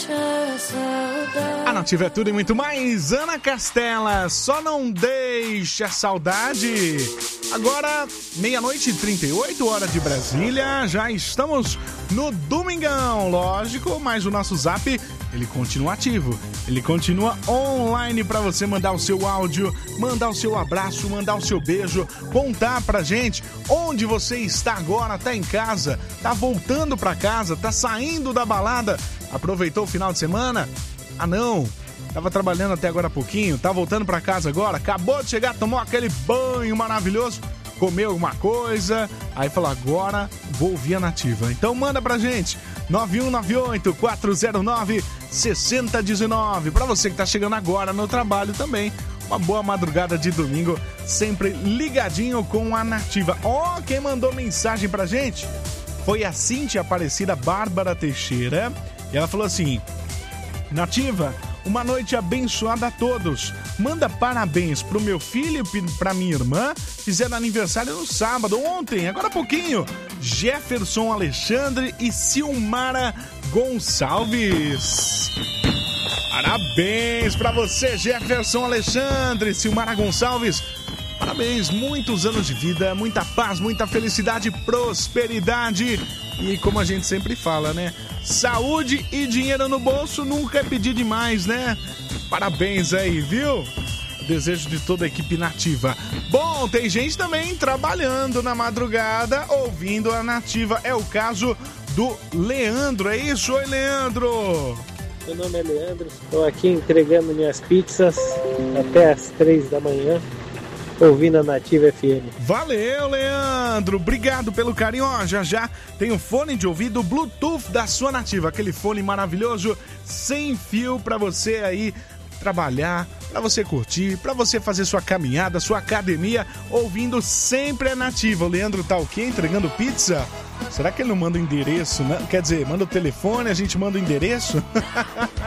A Nativa é tudo e muito mais. Ana Castela, só não deixa a saudade. Agora, 00:38, hora de Brasília. Já estamos no domingão, lógico, mas o nosso zap, ele continua ativo. Ele continua online para você mandar o seu áudio, mandar o seu abraço, mandar o seu beijo, contar pra gente onde você está agora, tá em casa, tá voltando pra casa, tá saindo da balada, aproveitou o final de semana? Ah não, tava trabalhando até agora há pouquinho, tá voltando pra casa agora, acabou de chegar, tomou aquele banho maravilhoso, comeu alguma coisa, aí falou, agora vou ouvir a Nativa. Então manda pra gente, 9198-409-6019. Pra você que tá chegando agora no trabalho também, uma boa madrugada de domingo, sempre ligadinho com a Nativa. Ó, quem mandou mensagem pra gente foi a Cíntia Aparecida Bárbara Teixeira, e ela falou assim, Nativa, uma noite abençoada a todos. Manda parabéns pro meu filho e pra minha irmã. Fizeram aniversário no sábado, ontem, agora há pouquinho. Jefferson Alexandre e Silmara Gonçalves. Parabéns pra você, Jefferson Alexandre, Silmara Gonçalves. Parabéns, muitos anos de vida, muita paz, muita felicidade, prosperidade. E como a gente sempre fala, né? Saúde e dinheiro no bolso nunca é pedir demais, né? Parabéns aí, viu? Desejo de toda a equipe Nativa. Bom, tem gente também trabalhando na madrugada, ouvindo a Nativa. É o caso do Leandro, é isso? Oi, Leandro! Meu nome é Leandro, estou aqui entregando minhas pizzas até as 3 da manhã. Ouvindo a Nativa FM. Valeu, Leandro. Obrigado pelo carinho. Ó, já tem um fone de ouvido Bluetooth da sua Nativa. Aquele fone maravilhoso, sem fio, pra você aí trabalhar, pra você curtir, pra você fazer sua caminhada, sua academia, ouvindo sempre a Nativa. O Leandro tá o quê? Entregando pizza? Será que ele não manda o endereço, né? Quer dizer, manda o telefone, a gente manda o endereço?